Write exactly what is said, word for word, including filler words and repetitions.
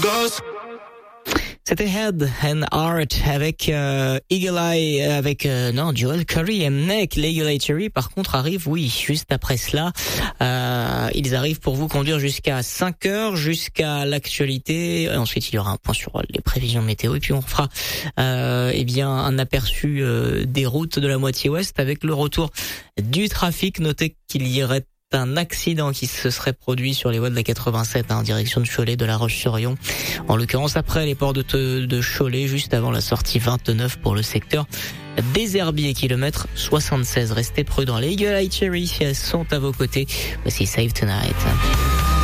C'était Head and Heart avec euh, Eagle Eye, avec euh, non Joel Curry et Mnek. L'Eagle Eye Cherry par contre arrive, oui, juste après cela. Euh, ils arrivent pour vous conduire jusqu'à cinq heures, jusqu'à l'actualité. Et ensuite il y aura un point sur les prévisions météo et puis on fera euh, eh bien un aperçu euh, des routes de la moitié ouest avec le retour du trafic. Notez qu'il y aurait un accident qui se serait produit sur les voies de la quatre-vingt-sept hein, en direction de Cholet, de La Roche-sur-Yon. En l'occurrence après les ports de, de Cholet, juste avant la sortie vingt-neuf pour le secteur des Herbiers, kilomètre soixante-seize. Restez prudents. Les Eagle Eye Cherry sont à vos côtés. Voici Save Tonight.